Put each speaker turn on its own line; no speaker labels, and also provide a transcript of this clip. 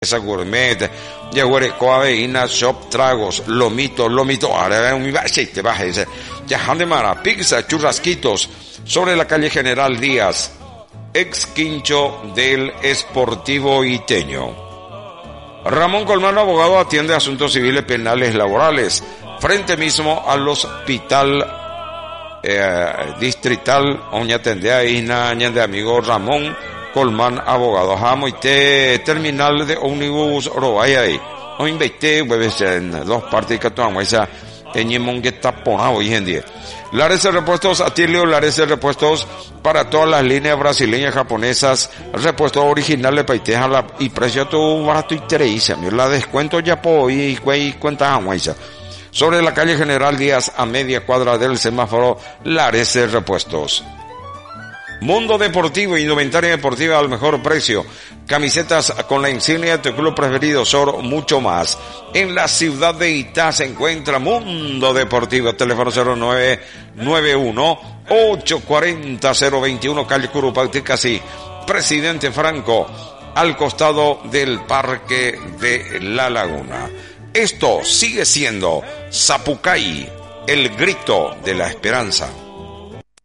esa gourmet, yaguare coaveína, shop, tragos, lomito, ahora un te baja ese, Yajandemara, pizza, churrasquitos, sobre la calle General Díaz, ex quincho del Esportivo Iteño. Ramón Colmán, abogado, atiende asuntos civiles, penales, laborales, frente mismo al hospital distrital, Oñatendea, Isna, de amigo Ramón Colmán, abogado. Jamoite, terminal de ómnibus, Orobaya ahí. O invité, pues, en dos partes que tomamos esa, teníamos que taponar hoy en día. Lares de repuestos, Atilio, Lares de repuestos para todas las líneas brasileñas, japonesas, repuestos originales, paiteja, y precio todo barato y tereísa, la descuento ya po, y cuenta aguaisa. Sobre la calle General Díaz, a media cuadra del semáforo, Lares de repuestos. Mundo Deportivo, indumentaria deportiva al mejor precio, camisetas con la insignia de tu club preferido, Sor, mucho más. En la ciudad de Itá se encuentra Mundo Deportivo, teléfono 0991-840-021, calle Curupauti, casi Presidente Franco, al costado del Parque de la Laguna. Esto sigue siendo Zapucay, el grito de la esperanza.